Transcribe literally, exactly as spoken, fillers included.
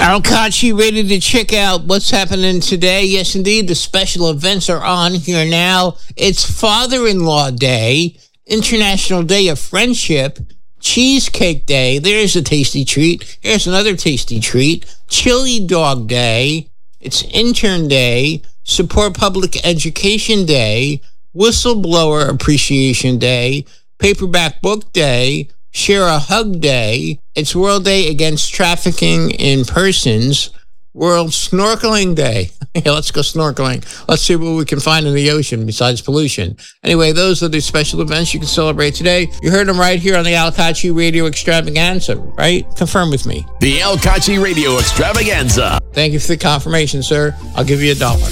Al Kachi ready to check out what's happening today. Yes, indeed, the special events are on here now. It's Father-in-Law Day, International Day of Friendship, Cheesecake Day. There's a tasty treat. Here's another tasty treat. Chili Dog Day. It's Intern Day, Support Public Education Day, Whistleblower Appreciation Day, Paperback Book Day, Share a Hug Day. It's World Day Against Trafficking in Persons, World Snorkeling Day. Yeah, let's go snorkeling. Let's see what we can find in the ocean besides pollution. Anyway, those are the special events you can celebrate today. You heard them right here on the Al Kachi Radio Extravaganza, right? Confirm with me. The Al Kachi Radio Extravaganza. Thank you for the confirmation, sir. I'll give you a dollar.